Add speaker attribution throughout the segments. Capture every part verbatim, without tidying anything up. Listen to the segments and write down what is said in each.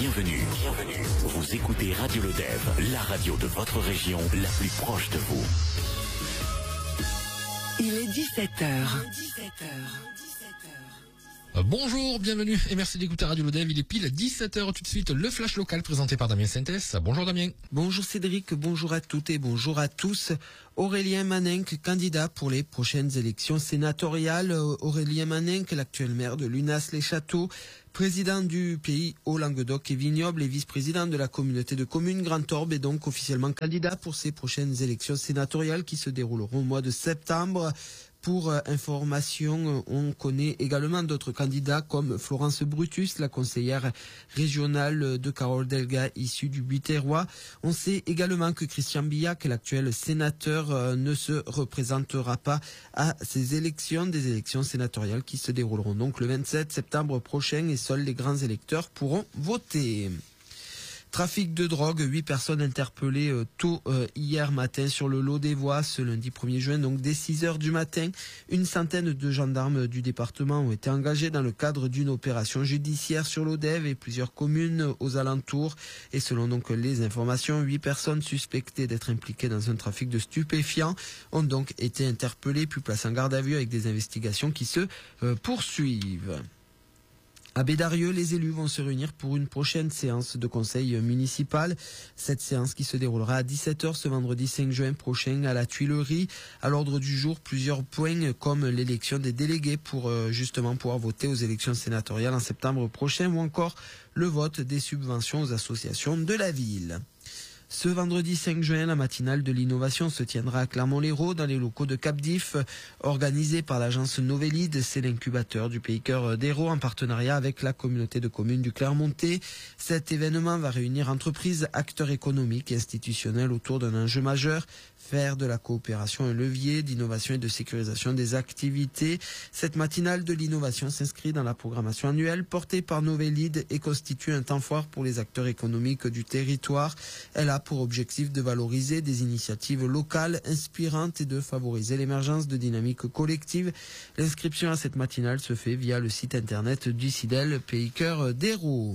Speaker 1: Bienvenue. Bienvenue. Vous écoutez Radio Lodève, la radio de votre région, la plus proche de vous.
Speaker 2: Il est dix-sept heures.
Speaker 3: Euh, bonjour, bienvenue et merci d'écouter Radio Lodève. Il est pile dix-sept heures. Tout de suite, le flash local présenté par Damien Sintès. Bonjour Damien.
Speaker 4: Bonjour Cédric, bonjour à toutes et bonjour à tous. Aurélien Manenc, candidat pour les prochaines élections sénatoriales. Aurélien Manenc, l'actuel maire de Lunas-les-Châteaux, président du pays au Languedoc et Vignoble et vice-président de la communauté de communes Grand Orbe, est donc officiellement candidat pour ces prochaines élections sénatoriales qui se dérouleront au mois de septembre. Pour information, on connaît également d'autres candidats comme Florence Brutus, la conseillère régionale de Carole Delga issue du Buiterrois. On sait également que Christian Billac, l'actuel sénateur, ne se représentera pas à ces élections, des élections sénatoriales qui se dérouleront donc le vingt-sept septembre prochain et seuls les grands électeurs pourront voter. Trafic de drogue, huit personnes interpellées euh, tôt euh, hier matin sur le Lodévois, ce lundi premier juin, donc dès six heures du matin. Une centaine de gendarmes du département ont été engagés dans le cadre d'une opération judiciaire sur Lodève et plusieurs communes aux alentours. Et selon donc les informations, huit personnes suspectées d'être impliquées dans un trafic de stupéfiants ont donc été interpellées puis placées en garde à vue avec des investigations qui se euh, poursuivent. À Bédarieux, les élus vont se réunir pour une prochaine séance de conseil municipal. Cette séance qui se déroulera à dix-sept heures ce vendredi cinq juin prochain à la Tuilerie. À l'ordre du jour, plusieurs points comme l'élection des délégués pour euh, justement pouvoir voter aux élections sénatoriales en septembre prochain ou encore le vote des subventions aux associations de la ville. Ce vendredi cinq juin, la matinale de l'innovation se tiendra à Clermont-Lérault dans les locaux de Capdif, organisée par l'agence Novelide. C'est l'incubateur du Pays Cœur d'Hérault en partenariat avec la communauté de communes du Clermontais. Cet événement va réunir entreprises, acteurs économiques et institutionnels autour d'un enjeu majeur, faire de la coopération un levier d'innovation et de sécurisation des activités. Cette matinale de l'innovation s'inscrit dans la programmation annuelle portée par Novelide et constitue un temps fort pour les acteurs économiques du territoire. Elle a pour objectif de valoriser des initiatives locales inspirantes et de favoriser l'émergence de dynamiques collectives. L'inscription à cette matinale se fait via le site internet du CIDEL Pays Cœur d'Hérault.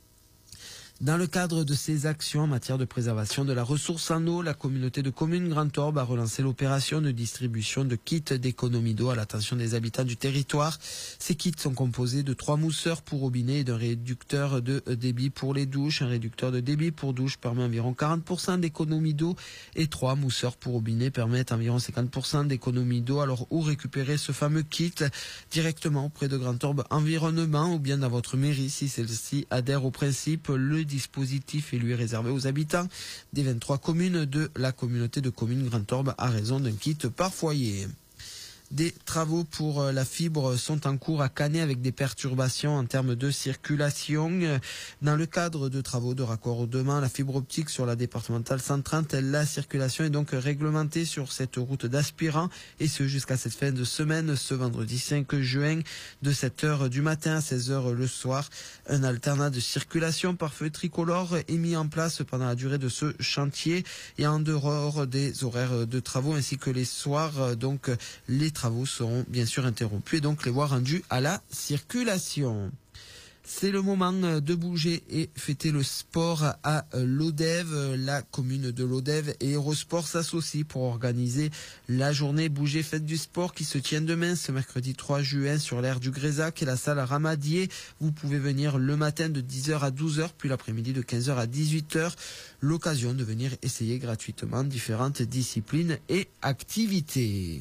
Speaker 4: Dans le cadre de ces actions en matière de préservation de la ressource en eau, la communauté de communes Grand Orbe a relancé l'opération de distribution de kits d'économie d'eau à l'attention des habitants du territoire. Ces kits sont composés de trois mousseurs pour robinet et d'un réducteur de débit pour les douches. Un réducteur de débit pour douche permet environ quarante pour cent d'économie d'eau et trois mousseurs pour robinet permettent environ cinquante pour cent d'économie d'eau. Alors, où récupérer ce fameux kit? Directement auprès de Grand Orbe Environnement ou bien dans votre mairie si celle-ci adhère au principe. Le dispositif est lui réservé aux habitants des vingt-trois communes de la communauté de communes Grand Orbe à raison d'un kit par foyer. Des travaux pour la fibre sont en cours à Canet avec des perturbations en termes de circulation. Dans le cadre de travaux de raccordement à la fibre optique sur la départementale cent trente, la circulation est donc réglementée sur cette route d'Aspirant et ce jusqu'à cette fin de semaine, ce vendredi cinq juin, de sept heures du matin à seize heures le soir. Un alternat de circulation par feu tricolore est mis en place pendant la durée de ce chantier et en dehors des horaires de travaux ainsi que les soirs. Donc les travaux seront bien sûr interrompus et donc les voies rendues à la circulation. C'est le moment de bouger et fêter le sport à Lodève. La commune de Lodève et Eurosport s'associent pour organiser la journée Bouger Fête du Sport qui se tient demain, ce mercredi trois juin, sur l'aire du Grésac et la salle Ramadier. Vous pouvez venir le matin de dix heures à douze heures, puis l'après-midi de quinze heures à dix-huit heures. L'occasion de venir essayer gratuitement différentes disciplines et activités.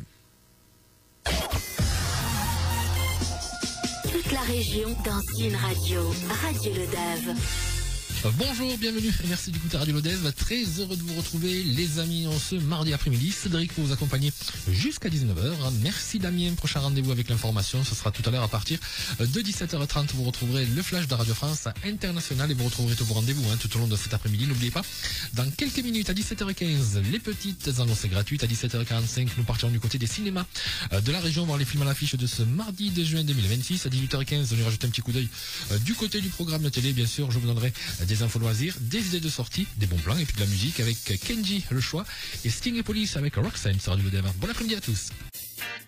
Speaker 2: Toute la région dans une radio. Radio Lodève.
Speaker 3: Bonjour, bienvenue et merci d'écouter Radio Lodève. Très heureux de vous retrouver les amis en ce mardi après-midi. Cédric pour vous accompagner jusqu'à dix-neuf heures. Merci Damien. Prochain rendez-vous avec l'information, ce sera tout à l'heure à partir de dix-sept heures trente. Vous retrouverez le flash de Radio France International et vous retrouverez tous vos rendez-vous hein, tout au long de cet après-midi. N'oubliez pas, dans quelques minutes à dix-sept heures quinze, les petites annonces gratuites. À dix-sept heures quarante-cinq, nous partirons du côté des cinémas de la région voir les films à l'affiche de ce mardi deux juin deux mille vingt-six. À dix-huit heures quinze, nous rajoutons un petit coup d'œil du côté du programme télé. Bien sûr, je vous donnerai des infos loisirs, des idées de sortie, des bons plans et puis de la musique avec Kenji, le choix, et Sting et Police avec Roxanne sur Radio Lodève. Bon après-midi à tous.